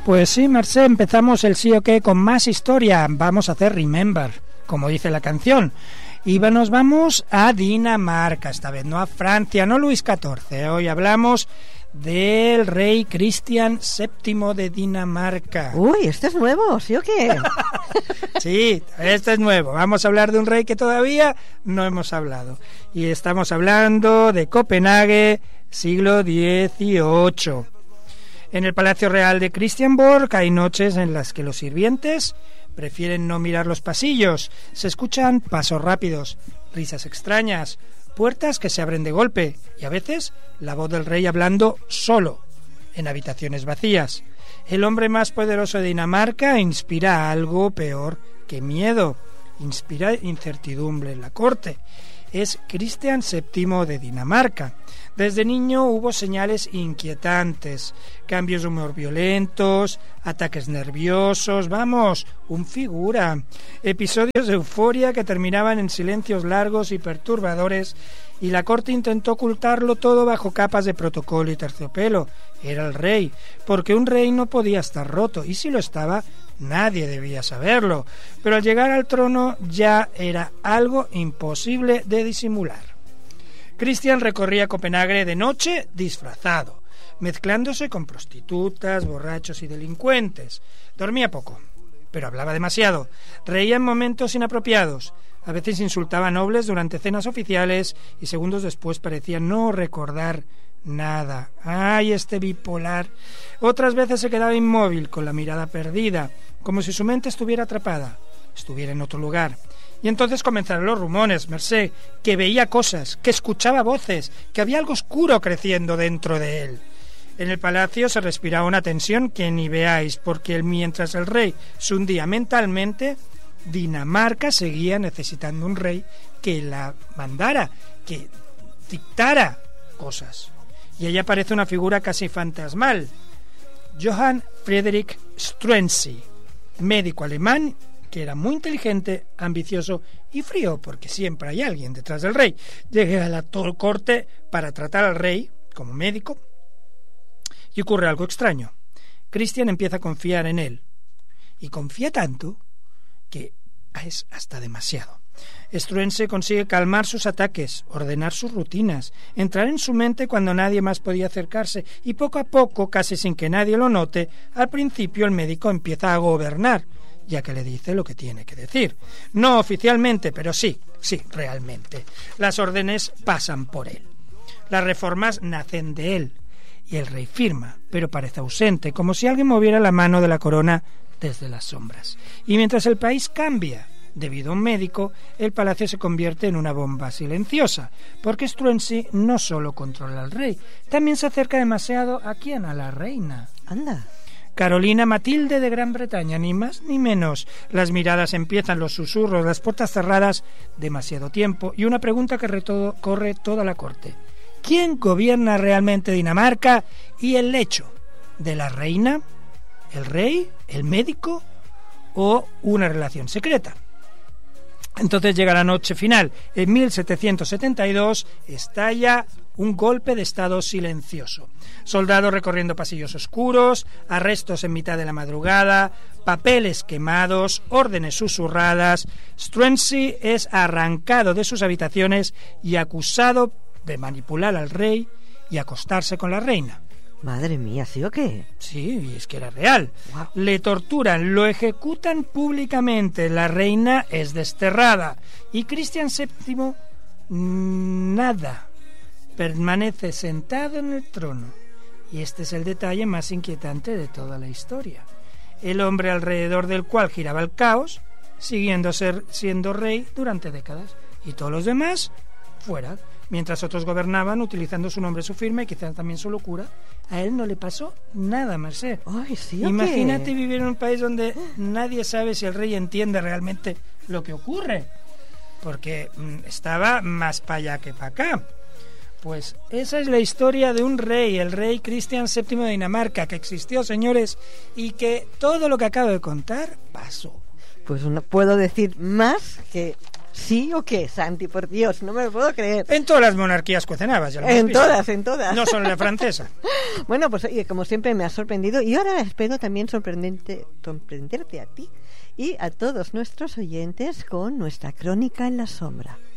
Pues sí, Mercé, empezamos el sí o qué con más historia. Vamos a hacer Remember, como dice la canción. Y nos vamos a Dinamarca, esta vez no a Francia, no Luis XIV. Hoy hablamos del rey Cristian VII de Dinamarca. Uy, este es nuevo, ¿sí o qué? Sí, este es nuevo. Vamos a hablar de un rey que todavía no hemos hablado. Y estamos hablando de Copenhague, siglo XVIII. En el Palacio Real de Christiansborg hay noches en las que los sirvientes prefieren no mirar los pasillos. Se escuchan pasos rápidos, risas extrañas, puertas que se abren de golpe y a veces la voz del rey hablando solo en habitaciones vacías. El hombre más poderoso de Dinamarca inspira algo peor que miedo, inspira incertidumbre en la corte. Es Cristian VII de Dinamarca. Desde niño hubo señales inquietantes, cambios de humor violentos, ataques nerviosos, un figura, episodios de euforia que terminaban en silencios largos y perturbadores, y la corte intentó ocultarlo todo bajo capas de protocolo y terciopelo. Era el rey, porque un rey no podía estar roto, y si lo estaba, nadie debía saberlo, pero al llegar al trono ya era algo imposible de disimular. Cristian recorría Copenhague de noche disfrazado, mezclándose con prostitutas, borrachos y delincuentes. Dormía poco, pero hablaba demasiado. Reía en momentos inapropiados. A veces insultaba a nobles durante cenas oficiales y segundos después parecía no recordar nada. ¡Ay, este bipolar! Otras veces se quedaba inmóvil, con la mirada perdida, como si su mente estuviera atrapada, estuviera en otro lugar. Y entonces comenzaron los rumores, Mercé, que veía cosas, que escuchaba voces, que había algo oscuro creciendo dentro de él. En el palacio se respiraba una tensión que ni veáis, porque mientras el rey se hundía mentalmente, Dinamarca seguía necesitando un rey que la mandara, que dictara cosas. Y allí aparece una figura casi fantasmal, Johann Friedrich Struensee, médico alemán que era muy inteligente, ambicioso y frío, porque siempre hay alguien detrás del rey. Llega a la corte para tratar al rey como médico y ocurre algo extraño. Cristian empieza a confiar en él y confía tanto que es hasta demasiado. Struensee consigue calmar sus ataques, ordenar sus rutinas, entrar en su mente cuando nadie más podía acercarse y poco a poco, casi sin que nadie lo note, al principio el médico empieza a gobernar, ya que le dice lo que tiene que decir. No oficialmente, pero sí, realmente. Las órdenes pasan por él. Las reformas nacen de él. Y el rey firma, pero parece ausente, como si alguien moviera la mano de la corona desde las sombras. Y mientras el país cambia, debido a un médico, el palacio se convierte en una bomba silenciosa, porque Struensee no solo controla al rey, también se acerca demasiado a quién, a la reina. Anda. Carolina Matilde de Gran Bretaña, ni más ni menos. Las miradas empiezan, los susurros, las puertas cerradas, demasiado tiempo, y una pregunta que corre toda la corte. ¿Quién gobierna realmente Dinamarca? Y el lecho de la reina, el rey, el médico o una relación secreta. Entonces llega la noche final. En 1772 estalla un golpe de estado silencioso. Soldados recorriendo pasillos oscuros, arrestos en mitad de la madrugada, papeles quemados, órdenes susurradas. Struensee es arrancado de sus habitaciones y acusado de manipular al rey y acostarse con la reina. Madre mía, ¿sí o qué? Sí, es que era real. Wow. Le torturan, lo ejecutan públicamente, la reina es desterrada y Cristian VII nada, permanece sentado en el trono. Y este es el detalle más inquietante de toda la historia. El hombre alrededor del cual giraba el caos, siendo rey durante décadas, y todos los demás fuera. Mientras otros gobernaban utilizando su nombre, su firma y quizás también su locura, a él no le pasó nada, Mercé. Ay, ¿sí? Imagínate vivir en un país donde nadie sabe si el rey entiende realmente lo que ocurre, porque estaba más para allá que para acá. Pues esa es la historia de un rey, el rey Cristian VII de Dinamarca, que existió, señores, y que todo lo que acabo de contar pasó. Pues no puedo decir más que ¿Sí o qué, Santi? Por Dios, no me lo puedo creer. En todas las monarquías cocinabas, ya lo hemos En visto. todas, en todas. No solo en la francesa. Bueno, pues oye, como siempre me ha sorprendido y ahora espero también sorprenderte a ti y a todos nuestros oyentes con nuestra crónica en la sombra.